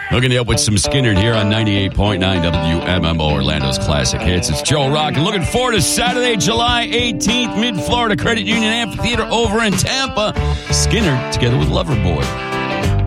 Hooking you up with some Skinner here on 98.9 WMMO, Orlando's Classic Hits. It's Joe Rock. And looking forward to Saturday, July 18th, Mid-Florida Credit Union Amphitheater over in Tampa. Skinner together with Loverboy.